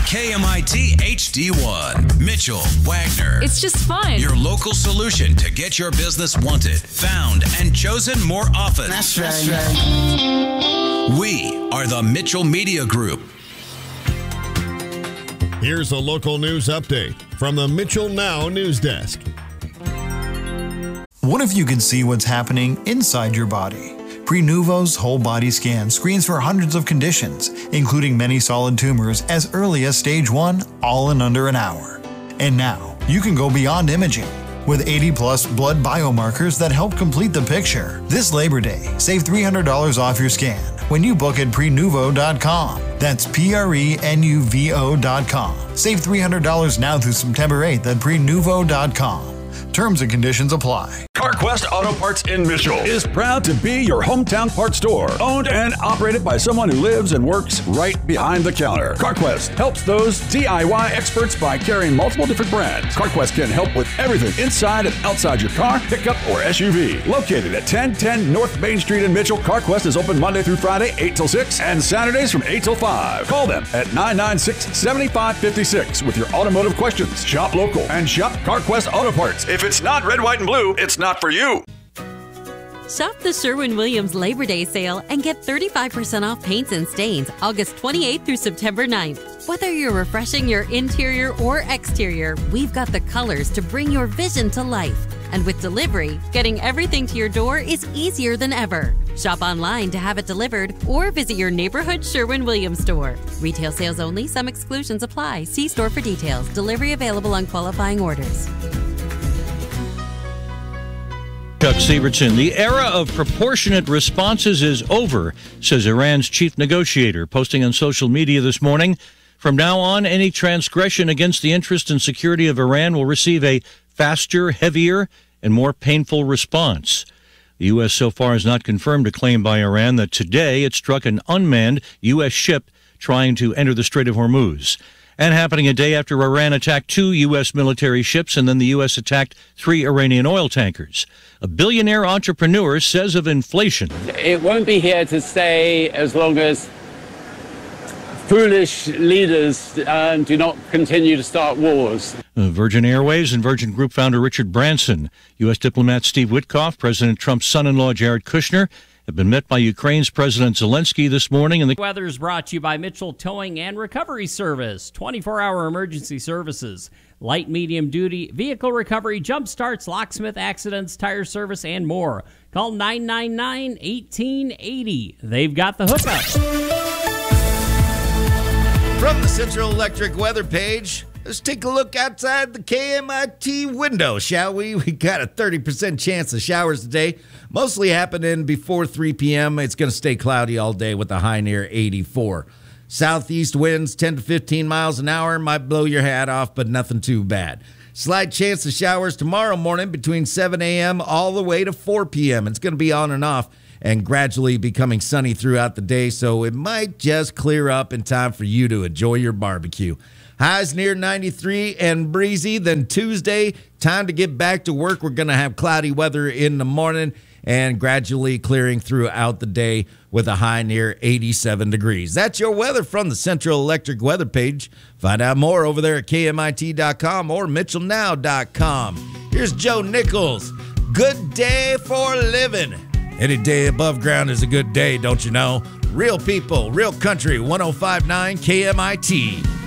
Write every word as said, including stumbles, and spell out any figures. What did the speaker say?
K M I T H D one. Mitchell Wagner. It's just fun. Your local solution to get your business wanted, found, and chosen more often. That's right. That's right. We are the Mitchell Media Group. Here's a local news update from the Mitchell Now News Desk. What if you could see what's happening inside your body? Prenuvo's whole body scan screens for hundreds of conditions, including many solid tumors as early as stage one, all in under an hour. And now, you can go beyond imaging. With eighty plus blood biomarkers that help complete the picture. This Labor Day, save three hundred dollars off your scan when you book at prenuvo dot com. That's P R E N U V O dot com. Save three hundred dollars now through September eighth at prenuvo dot com. Terms and conditions apply. CarQuest Auto Parts in Mitchell is proud to be your hometown parts store. Owned and operated by someone who lives and works right behind the counter. CarQuest helps those D I Y experts by carrying multiple different brands. CarQuest can help with everything inside and outside your car, pickup, or S U V. Located at ten ten North Main Street in Mitchell, CarQuest is open Monday through Friday, eight till six, and Saturdays from eight till five. Call them at nine nine six, seven five five six with your automotive questions. Shop local and shop CarQuest Auto Parts. If it's not red, white, and blue, it's not for you. Shop the Sherwin-Williams Labor Day sale and get thirty-five percent off paints and stains August twenty-eighth through September ninth. Whether you're refreshing your interior or exterior, we've got the colors to bring your vision to life. And with delivery, getting everything to your door is easier than ever. Shop online to have it delivered or visit your neighborhood Sherwin-Williams store. Retail sales only. Some exclusions apply. See store for details. Delivery available on qualifying orders. Chuck Sievertson, the era of proportionate responses is over, says Iran's chief negotiator, posting on social media this morning. From now on, any transgression against the interest and security of Iran will receive a faster, heavier, and more painful response. The U S so far has not confirmed a claim by Iran that today it struck an unmanned U S ship trying to enter the Strait of Hormuz. And happening a day after Iran attacked two U S military ships and then the U S attacked three Iranian oil tankers. A billionaire entrepreneur says of inflation, it won't be here to stay as long as foolish leaders uh, do not continue to start wars. Virgin Airways and Virgin Group founder Richard Branson, U S diplomat Steve Witkoff, President Trump's son-in-law Jared Kushner, have been met by Ukraine's President Zelensky this morning. And the weather is brought to you by Mitchell Towing and Recovery Service, twenty-four hour emergency services, light, medium duty, vehicle recovery, jump starts, locksmith accidents, tire service, and more. Call nine nine nine, one eight eight zero. They've got the hookup. From the Central Electric weather page, let's take a look outside the K M I T window, shall we? We got a thirty percent chance of showers today, mostly happening before three p.m. It's going to stay cloudy all day with a high near eighty-four. Southeast winds ten to fifteen miles an hour. Might blow your hat off, but nothing too bad. Slight chance of showers tomorrow morning between seven a.m. all the way to four p.m. It's going to be on and off and gradually becoming sunny throughout the day, so it might just clear up in time for you to enjoy your barbecue. Highs near ninety-three and breezy. Then Tuesday, time to get back to work. We're going to have cloudy weather in the morning and gradually clearing throughout the day with a high near eighty-seven degrees. That's your weather from the Central Electric weather page. Find out more over there at K M I T dot com or Mitchell Now dot com. Here's Joe Nichols. Good day for living. Any day above ground is a good day, don't you know? Real people, real country, one oh five point nine K M I T.